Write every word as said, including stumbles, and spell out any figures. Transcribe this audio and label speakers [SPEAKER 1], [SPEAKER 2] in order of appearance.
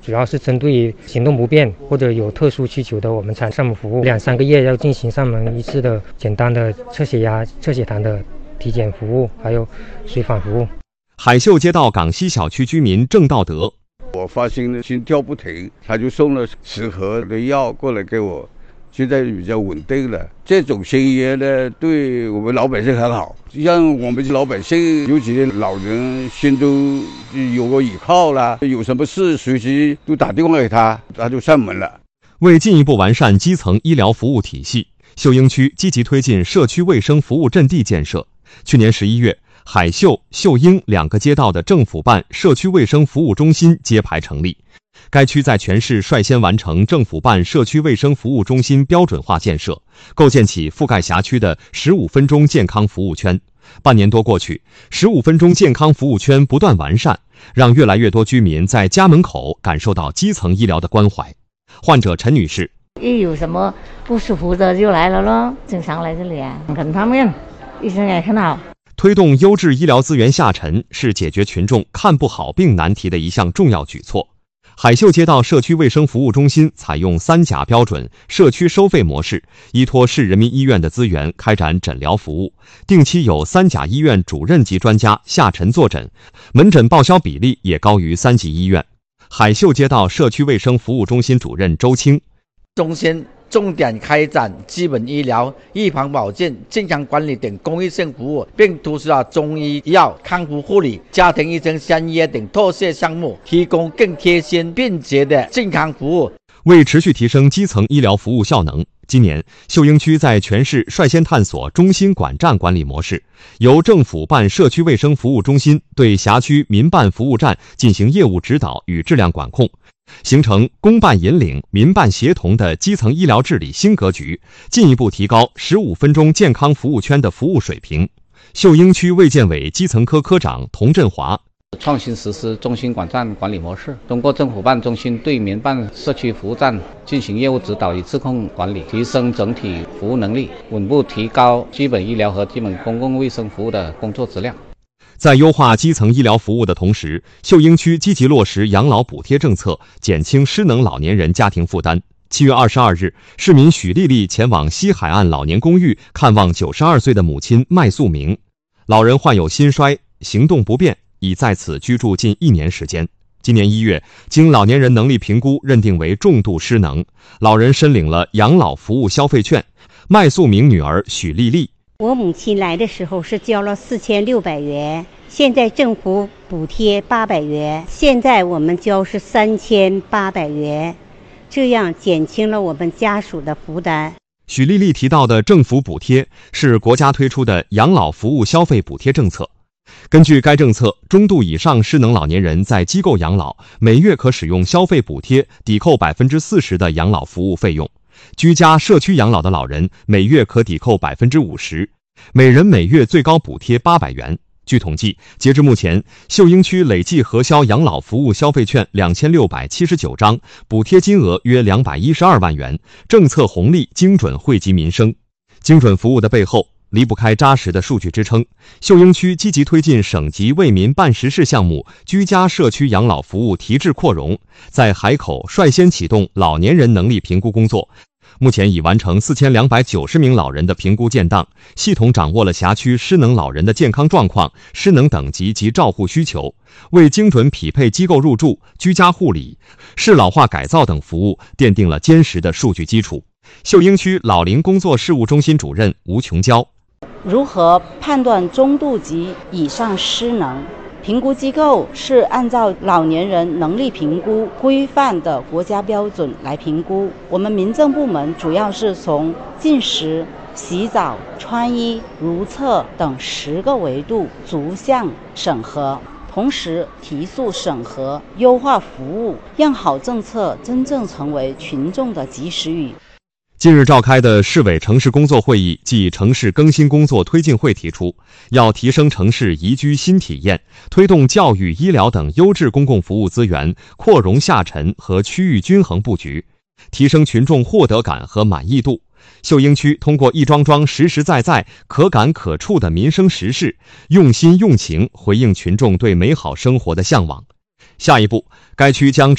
[SPEAKER 1] 主要是针对行动不便或者有特殊需求的，我们才上门服务。两三个月要进行上门一次的简单的测血压、测血糖的体检服务，还有随访服务。
[SPEAKER 2] 海秀街道港西小区居民郑道德，
[SPEAKER 3] 我发现心跳不停，他就送了十盒的药过来给我，现在比较稳定了。这种行业呢，对我们老百姓很好，让我们老百姓，尤其是老人，心都有个依靠了。有什么事随时都打电话给他，他就上门了。
[SPEAKER 2] 为进一步完善基层医疗服务体系，秀英区积极推进社区卫生服务阵地建设。去年十一月，海秀、秀英两个街道的政府办社区卫生服务中心揭牌成立。该区在全市率先完成政府办社区卫生服务中心标准化建设，构建起覆盖辖区的十五分钟健康服务圈。半年多过去，十五分钟健康服务圈不断完善，让越来越多居民在家门口感受到基层医疗的关怀。患者陈女士，
[SPEAKER 4] 一有什么不舒服的就来了咯，经常来这里啊，很方便，医生也很好。
[SPEAKER 2] 推动优质医疗资源下沉是解决群众看不好病难题的一项重要举措。海秀街道社区卫生服务中心采用三甲标准社区收费模式，依托市人民医院的资源开展诊疗服务，定期有三甲医院主任级专家下沉坐诊，门诊报销比例也高于三级医院。海秀街道社区卫生服务中心主任周清，
[SPEAKER 5] 中心重点开展基本医疗、预防保健、健康管理等公益性服务，并突出了中医药、康复护理、家庭医生相约等特色项目，提供更贴心便捷的健康服务。
[SPEAKER 2] 为持续提升基层医疗服务效能，今年秀英区在全市率先探索中心管站管理模式，由政府办社区卫生服务中心对辖区民办服务站进行业务指导与质量管控，形成公办引领、民办协同的基层医疗治理新格局，进一步提高十五分钟健康服务圈的服务水平。秀英区卫健委基层科科长童振华，
[SPEAKER 6] 创新实施中心管站管理模式，通过政府办中心对民办社区服务站进行业务指导与自控管理，提升整体服务能力，稳步提高基本医疗和基本公共卫生服务的工作质量。
[SPEAKER 2] 在优化基层医疗服务的同时，秀英区积极落实养老补贴政策，减轻失能老年人家庭负担。七月二十二日，市民许丽丽前往西海岸老年公寓看望九十二岁的母亲麦素明。老人患有心衰，行动不便，已在此居住近一年时间。今年一月，经老年人能力评估认定为重度失能，老人申领了养老服务消费券。麦素明女儿许丽丽，
[SPEAKER 7] 我母亲来的时候是交了四千六百元，现在政府补贴八百元，现在我们交是三千八百元，这样减轻了我们家属的负担。
[SPEAKER 2] 许丽丽提到的政府补贴是国家推出的养老服务消费补贴政策。根据该政策，中度以上失能老年人在机构养老，每月可使用消费补贴抵扣百分之四十的养老服务费用；居家社区养老的老人每月可抵扣百分之五十，每人每月最高补贴八百元。据统计，截至目前，秀英区累计核销养老服务消费券两千六百七十九张，补贴金额约两百一十二万元，政策红利精准惠及民生。精准服务的背后，离不开扎实的数据支撑。秀英区积极推进省级为民办实事项目居家社区养老服务提质扩容，在海口率先启动老年人能力评估工作。目前已完成四千两百九十名老人的评估建档，系统掌握了辖区失能老人的健康状况、失能等级及照护需求，为精准匹配机构入住、居家护理、适老化改造等服务奠定了坚实的数据基础。秀英区老龄工作事务中心主任吴琼娇，
[SPEAKER 8] 如何判断中度及以上失能？评估机构是按照老年人能力评估规范的国家标准来评估。我们民政部门主要是从进食、洗澡、穿衣、如厕等十个维度逐项审核，同时提速审核，优化服务，让好政策真正成为群众的及时雨。
[SPEAKER 2] 近日召开的市委城市工作会议暨城市更新工作推进会提出，要提升城市宜居新体验，推动教育、医疗等优质公共服务资源扩容下沉和区域均衡布局，提升群众获得感和满意度。秀英区通过一桩桩实实在在、可感可触的民生实事，用心用情回应群众对美好生活的向往。下一步，该区将